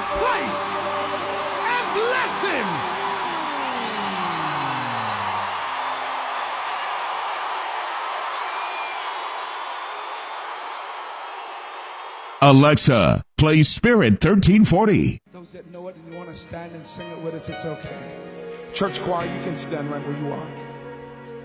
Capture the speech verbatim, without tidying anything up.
his place and bless him. Alexa, play Spirit thirteen forty. Those that know it and you want to stand and sing it with us, it's okay. Church choir, you can stand right where you are.